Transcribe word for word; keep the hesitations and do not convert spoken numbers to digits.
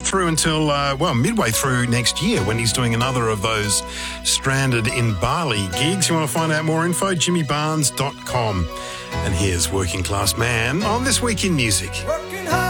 through until, uh, well, midway through next year when he's doing another of those Stranded in Bali gigs. You want to find out more info? jimmy barnes dot com. And here's Working Class Man on This Week in Music.